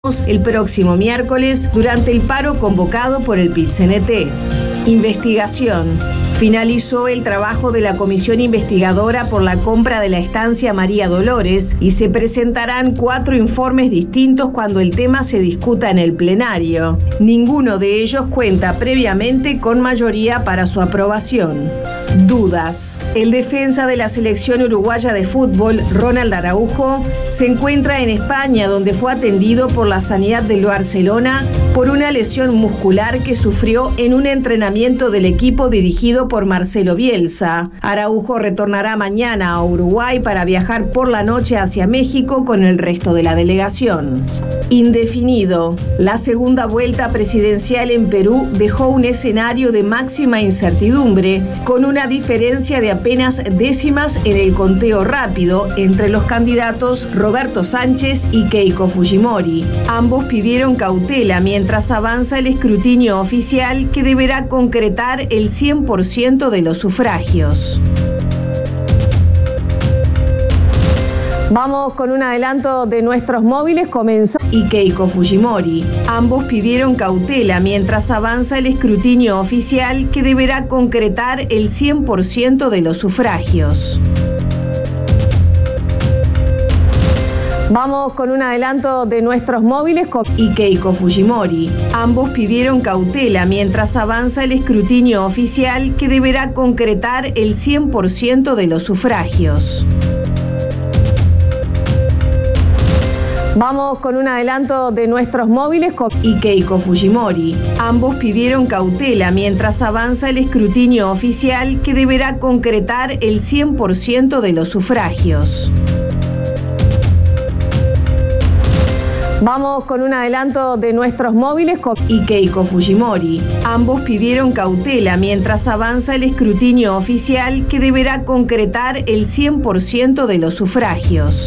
el próximo miércoles durante el paro convocado por el PIT-CNT. Investigación. Finalizó el trabajo de la comisión investigadora por la compra de la estancia María Dolores y se presentarán 4 informes distintos cuando el tema se discuta en el plenario. Ninguno de ellos cuenta previamente con mayoría para su aprobación. Dudas. El defensa de la selección uruguaya de fútbol, Ronald Araujo, se encuentra en España, donde fue atendido por la Sanidad del Barcelona por una lesión muscular que sufrió en un entrenamiento del equipo dirigido por Marcelo Bielsa. Araujo retornará mañana a Uruguay para viajar por la noche hacia México con el resto de la delegación. Indefinido. La segunda vuelta presidencial en Perú dejó un escenario de máxima incertidumbre, con una diferencia de apenas décimas en el conteo rápido entre los candidatos Roberto Sánchez y Keiko Fujimori. Ambos pidieron cautela mientras avanza el escrutinio oficial, que deberá concretar el 100% de los sufragios. Vamos con un adelanto de nuestros móviles. Comenzó y Keiko Fujimori. Ambos pidieron cautela mientras avanza el escrutinio oficial, que deberá concretar el 100% de los sufragios. Vamos con un adelanto de nuestros móviles y Keiko Fujimori. Ambos pidieron cautela mientras avanza el escrutinio oficial, que deberá concretar el 100% de los sufragios. Vamos con un adelanto de nuestros móviles y Keiko Fujimori. Ambos pidieron cautela mientras avanza el escrutinio oficial, que deberá concretar el 100% de los sufragios. Vamos con un adelanto de nuestros móviles y Keiko Fujimori. Ambos pidieron cautela mientras avanza el escrutinio oficial, que deberá concretar el 100% de los sufragios.